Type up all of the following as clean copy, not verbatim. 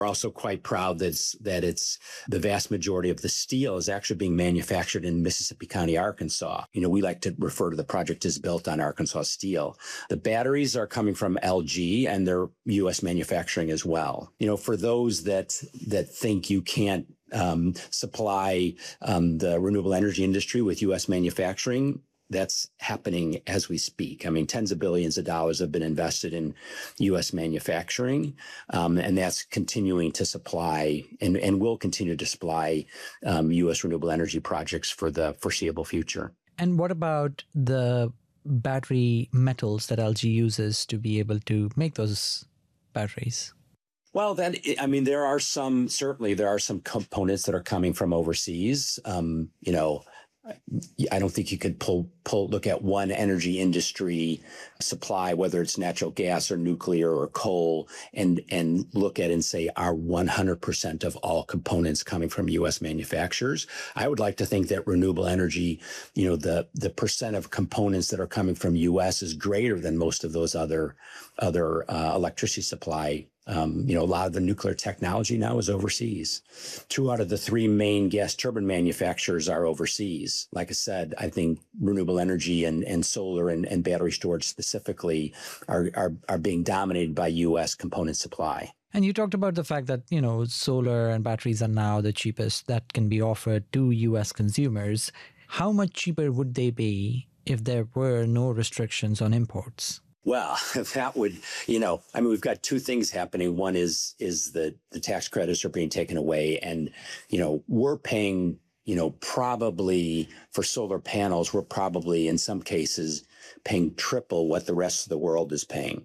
We're also quite proud that it's the vast majority of the steel is actually being manufactured in Mississippi County, Arkansas. We like to refer to the project as built on Arkansas steel. The batteries are coming from LG and they're U.S. manufacturing as well. For those that think you can't supply the renewable energy industry with U.S. manufacturing, that's happening as we speak. Tens of billions of dollars have been invested in U.S. manufacturing, and that's continuing to supply and will continue to supply U.S. renewable energy projects for the foreseeable future. And what about the battery metals that LG uses to be able to make those batteries? Well, there are some components that are coming from overseas. I don't think you could look at one energy industry supply, whether it's natural gas or nuclear or coal, and look at and say, are 100% of all components coming from U.S. manufacturers? I would like to think that renewable energy, the percent of components that are coming from U.S. is greater than most of those other electricity supply. A lot of the nuclear technology now is overseas. 2 out of the 3 main gas turbine manufacturers are overseas. Like I said, I think renewable energy and solar and battery storage specifically are being dominated by U.S. component supply. And you talked about the fact that, solar and batteries are now the cheapest that can be offered to U.S. consumers. How much cheaper would they be if there were no restrictions on imports? Well, that would, we've got 2 things happening. One is the tax credits are being taken away. And, we're paying, probably for solar panels, we're probably in some cases paying triple what the rest of the world is paying.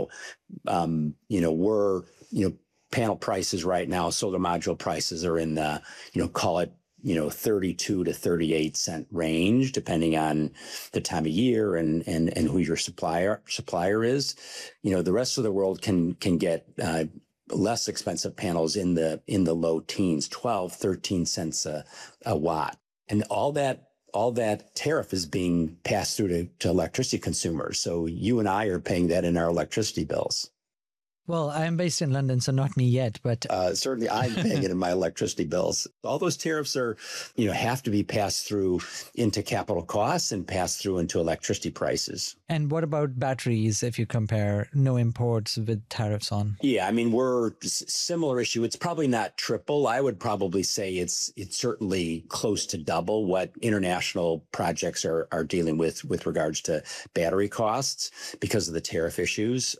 We're, panel prices right now, solar module prices are in the, call it, 32 to 38 cent range, depending on the time of year and who your supplier is. The rest of the world can get less expensive panels in the low teens, 12, 13 cents a watt. And all that tariff is being passed through to electricity consumers. So you and I are paying that in our electricity bills. Well, I am based in London, so not me yet, but certainly I'm paying it in my electricity bills. All those tariffs are, have to be passed through into capital costs and passed through into electricity prices. And what about batteries if you compare no imports with tariffs on? Yeah, we're similar issue. It's probably not triple. I would probably say it's certainly close to double what international projects are dealing with regards to battery costs because of the tariff issues.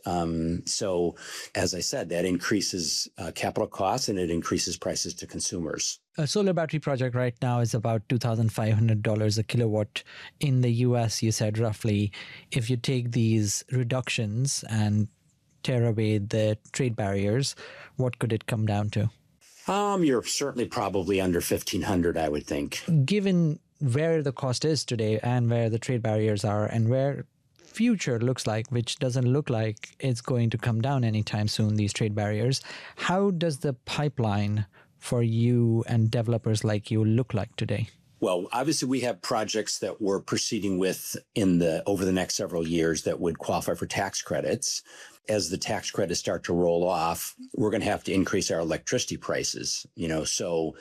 So as I said, that increases capital costs and it increases prices to consumers. A solar battery project right now is about $2,500 a kilowatt. In the US, you said roughly, if you take these reductions and tear away the trade barriers, what could it come down to? You're certainly probably under $1,500, I would think. Given where the cost is today and where the trade barriers are and where future looks like, which doesn't look like it's going to come down anytime soon, these trade barriers, how does the pipeline for you and developers like you look like today? Well, obviously, we have projects that we're proceeding with over the next several years that would qualify for tax credits. As the tax credits start to roll off, we're going to have to increase our electricity prices. So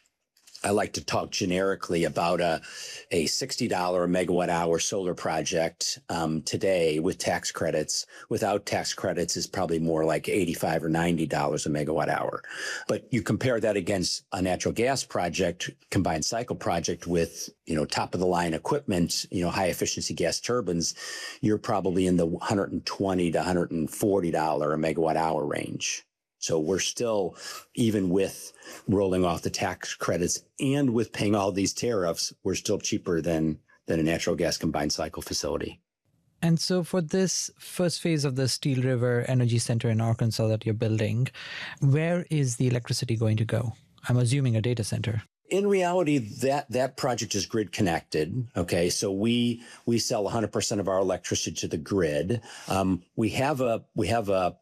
I like to talk generically about a $60 a megawatt hour solar project today with tax credits. Without tax credits is probably more like $85 or $90 a megawatt hour. But you compare that against a natural gas project, combined cycle project with, top of the line equipment, high efficiency gas turbines, you're probably in the $120 to $140 a megawatt hour range. So we're still, even with rolling off the tax credits and with paying all these tariffs, we're still cheaper than a natural gas combined cycle facility. And so for this first phase of the Steel River Energy Center in Arkansas that you're building, where is the electricity going to go? I'm assuming a data center. In reality, that project is grid connected. Okay, so we sell 100% of our electricity to the grid. We have a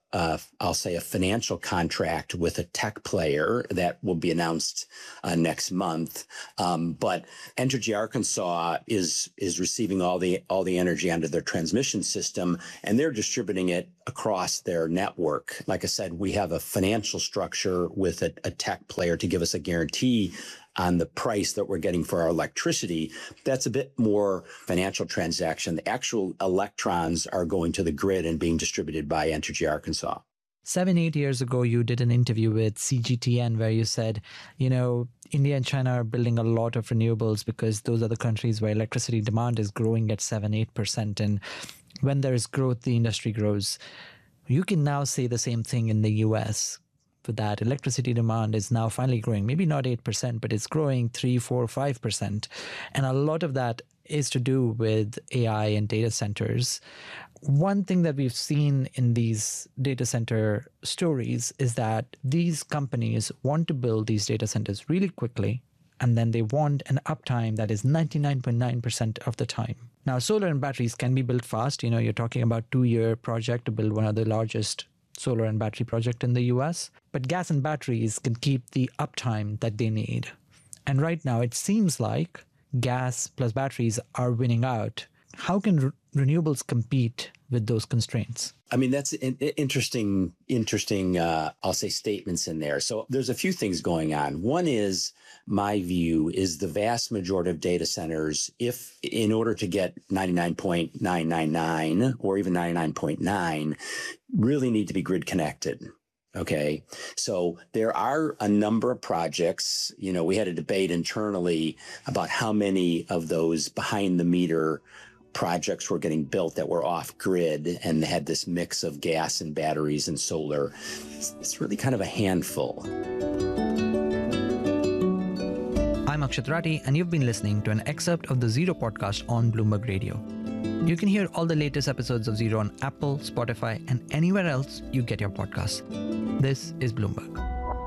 I'll say, a financial contract with a tech player that will be announced next month. But Entergy Arkansas is receiving all the energy under their transmission system, and they're distributing it across their network. Like I said, we have a financial structure with a tech player to give us a guarantee on the price that we're getting for our electricity. That's a bit more financial transaction. The actual electrons are going to the grid and being distributed by Entergy Arkansas. 7-8 years ago, you did an interview with CGTN where you said, India and China are building a lot of renewables because those are the countries where electricity demand is growing at 7-8%. And when there is growth, the industry grows. You can now say the same thing in the US. For that, electricity demand is now finally growing, maybe not 8%, but it's growing 3, 4, 5%. And a lot of that is to do with AI and data centers. One thing that we've seen in these data center stories is that these companies want to build these data centers really quickly, and then they want an uptime that is 99.9% of the time. Now, solar and batteries can be built fast. You're talking about 2-year project to build one of the largest solar and battery project in the US, but gas and batteries can keep the uptime that they need. And right now, it seems like gas plus batteries are winning out. How can renewables compete with those constraints? I mean, that's interesting, I'll say, statements in there. So there's a few things going on. One is, my view is the vast majority of data centers, if in order to get 99.999 or even 99.9, really need to be grid connected. Okay. So there are a number of projects. We had a debate internally about how many of those behind the meter projects were getting built that were off grid and they had this mix of gas and batteries and solar. It's really kind of a handful. I'm Akshat Rathi, and you've been listening to an excerpt of the Zero podcast on Bloomberg Radio. You can hear all the latest episodes of Zero on Apple, Spotify, and anywhere else you get your podcasts. This is Bloomberg.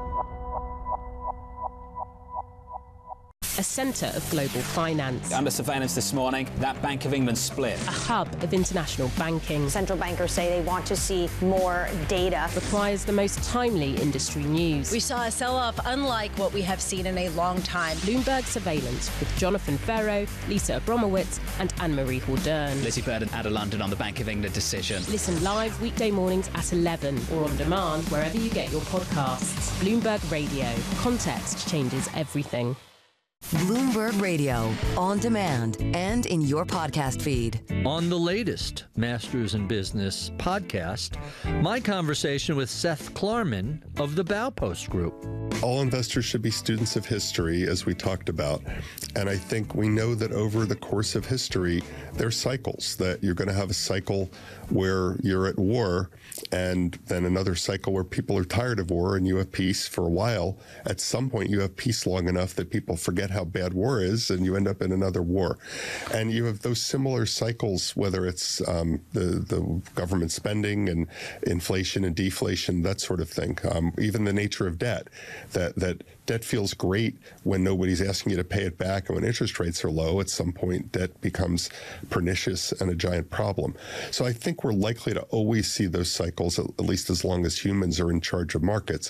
A centre of global finance. Under surveillance this morning, that Bank of England split. A hub of international banking. Central bankers say they want to see more data. Requires the most timely industry news. We saw a sell-off unlike what we have seen in a long time. Bloomberg Surveillance with Jonathan Ferro, Lisa Abromowitz and Anne-Marie Haldern. Lizzie Burden out of London on the Bank of England decision. Listen live weekday mornings at 11 or on demand wherever you get your podcasts. Bloomberg Radio. Context changes everything. Bloomberg Radio, on demand and in your podcast feed. On the latest Masters in Business podcast, my conversation with Seth Klarman of the Baupost Group. All investors should be students of history, as we talked about. And I think we know that over the course of history, there are cycles, that you're going to have a cycle where you're at war, and then another cycle where people are tired of war and you have peace for a while. At some point, you have peace long enough that people forget how bad war is, and you end up in another war. And you have those similar cycles, whether it's the government spending and inflation and deflation, that sort of thing. Even the nature of debt, that debt feels great when nobody's asking you to pay it back, and when interest rates are low, at some point, debt becomes pernicious and a giant problem. So I think we're likely to always see those cycles, at least as long as humans are in charge of markets.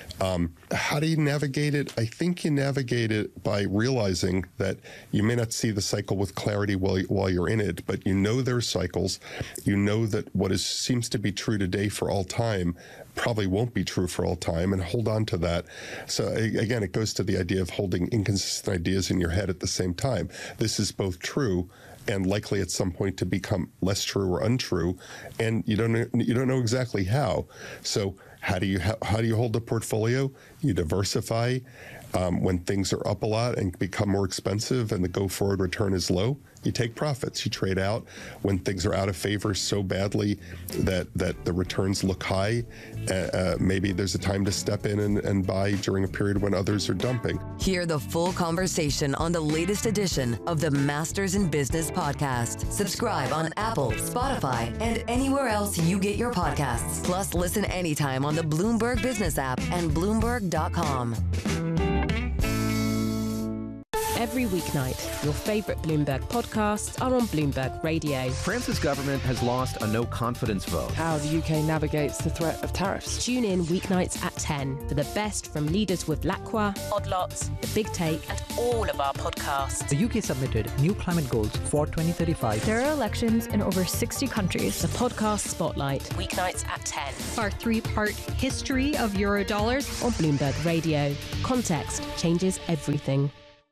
How do you navigate it? I think you navigate it by realizing that you may not see the cycle with clarity while you're in it, but you know there are cycles. You know that what seems to be true today for all time probably won't be true for all time, and hold on to that. So again, it goes to the idea of holding inconsistent ideas in your head at the same time. This is both true and likely at some point to become less true or untrue, and you don't know exactly how. So how do you hold the portfolio? You diversify. When things are up a lot and become more expensive and the go-forward return is low, you take profits. You trade out. When things are out of favor so badly that the returns look high, maybe there's a time to step in and buy during a period when others are dumping. Hear the full conversation on the latest edition of the Masters in Business podcast. Subscribe on Apple, Spotify, and anywhere else you get your podcasts. Plus, listen anytime on the Bloomberg Business app and Bloomberg.com. Every weeknight, your favourite Bloomberg podcasts are on Bloomberg Radio. France's government has lost a no-confidence vote. How the UK navigates the threat of tariffs. Tune in weeknights at 10 for the best from leaders with Lacroix, Odd Lots, The Big Take, and all of our podcasts. The UK submitted new climate goals for 2035. There are elections in over 60 countries. The podcast Spotlight, weeknights at 10. Our 3-part history of Eurodollars on Bloomberg Radio. Context changes everything.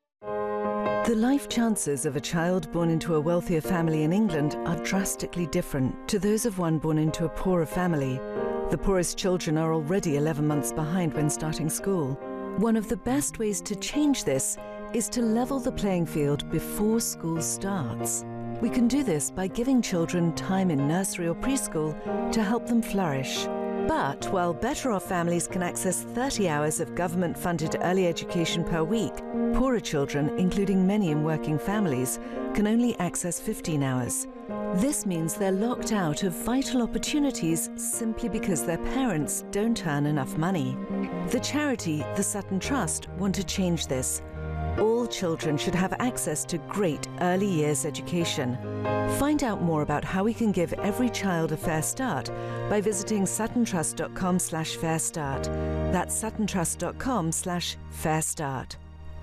The life chances of a child born into a wealthier family in England are drastically different to those of one born into a poorer family. The poorest children are already 11 months behind when starting school. One of the best ways to change this is to level the playing field before school starts. We can do this by giving children time in nursery or preschool to help them flourish. But while better-off families can access 30 hours of government-funded early education per week, poorer children, including many in working families, can only access 15 hours. This means they're locked out of vital opportunities simply because their parents don't earn enough money. The charity, the Sutton Trust, want to change this. All children should have access to great early years education. Find out more about how we can give every child a fair start by visiting suttontrust.com/fair start. That's suttontrust.com/fair start.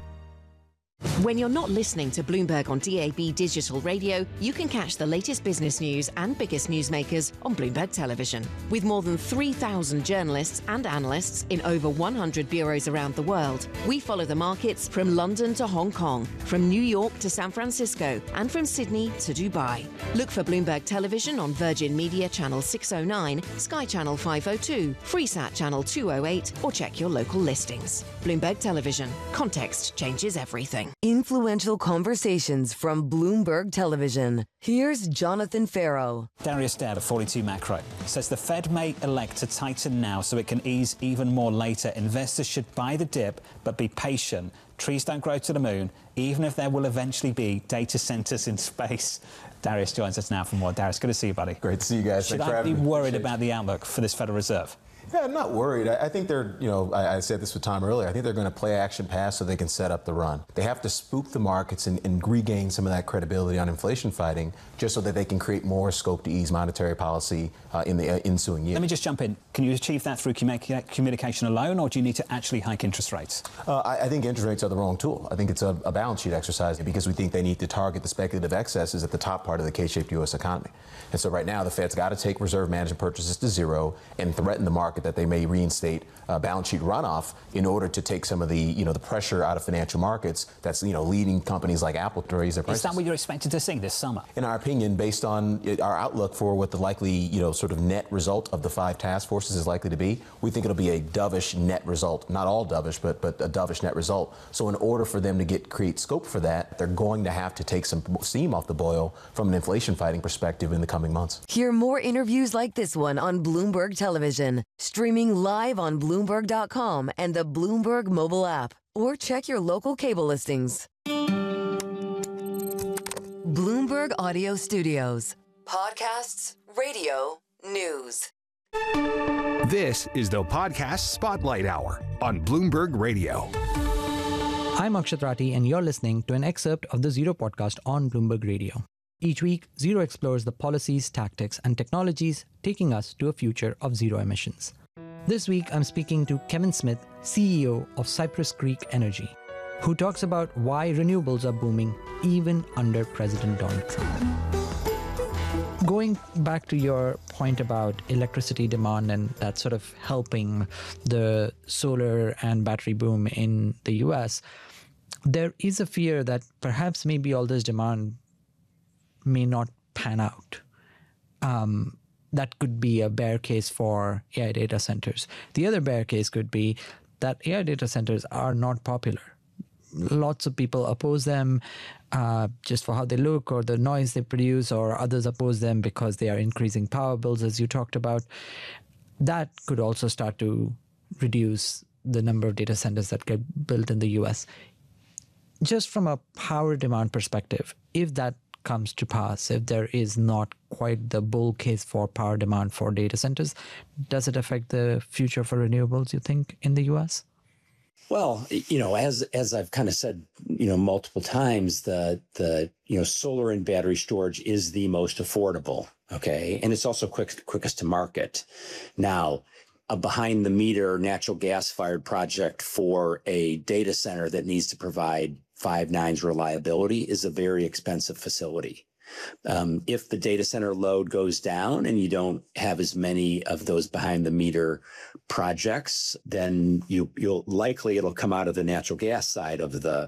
When you're not listening to Bloomberg on DAB digital radio, you can catch the latest business news and biggest newsmakers on Bloomberg Television. With more than 3,000 journalists and analysts in over 100 bureaus around the world, we follow the markets from London to Hong Kong, from New York to San Francisco, and from Sydney to Dubai. Look for Bloomberg Television on Virgin Media Channel 609, Sky Channel 502, Freesat Channel 208, or check your local listings. Bloomberg Television. Context changes everything. Influential conversations from Bloomberg Television. Here's Jonathan Farrow. Darius Dowd of 42 Macro says the Fed may elect to tighten now so it can ease even more later. Investors should buy the dip, but be patient. Trees don't grow to the moon, even if there will eventually be data centers in space. Darius joins us now for more. Darius, good to see you, buddy. Great to see you guys. Should I be worried about the outlook for this Federal Reserve? Yeah, I'm not worried. I think they're, I said this with Tom earlier, I think they're going to play action pass so they can set up the run. They have to spook the markets and regain some of that credibility on inflation fighting just so that they can create more scope to ease monetary policy in the ensuing year. Let me just jump in. Can you achieve that through communication alone, or do you need to actually hike interest rates? I think interest rates are the wrong tool. I think it's a balance sheet exercise because we think they need to target the speculative excesses at the top part of the K-shaped U.S. economy. And so right now the Fed's got to take reserve management purchases to zero and threaten the market that they may reinstate balance sheet runoff in order to take some of the, the pressure out of financial markets that's, leading companies like Apple to raise their prices. Is that what you're expected to see this summer? In our opinion, based on our outlook for what the likely, sort of net result of the 5 task forces is likely to be, we think it'll be a dovish net result. Not all dovish, but a dovish net result. So in order for them to create scope for that, they're going to have to take some steam off the boil from an inflation fighting perspective in the coming months. Hear more interviews like this one on Bloomberg Television, streaming live on Bloomberg.com and the Bloomberg mobile app, or check your local cable listings. Bloomberg Audio Studios. Podcasts, radio, news. This is the Podcast Spotlight Hour on Bloomberg Radio. I'm Akshat Rathi, and you're listening to an excerpt of the Zero podcast on Bloomberg Radio. Each week, Zero explores the policies, tactics, and technologies taking us to a future of zero emissions. This week, I'm speaking to Kevin Smith, CEO of Cypress Creek Energy, who talks about why renewables are booming even under President Donald Trump. Going back to your point about electricity demand and that sort of helping the solar and battery boom in the US, there is a fear that perhaps maybe all this demand may not pan out. That could be a bear case for AI data centers. The other bear case could be that AI data centers are not popular. Lots of people oppose them just for how they look or the noise they produce, or others oppose them because they are increasing power bills, as you talked about. That could also start to reduce the number of data centers that get built in the US. Just from a power demand perspective, if that comes to pass, if there is not quite the bull case for power demand for data centers, does it affect the future for renewables, you think, in the US? Well, as I've kind of said, multiple times, the solar and battery storage is the most affordable. Okay. And it's also quickest to market. Now, a behind the meter natural gas fired project for a data center that needs to provide 5 nines reliability is a very expensive facility. If the data center load goes down and you don't have as many of those behind the meter projects, then it'll come out of the natural gas side of the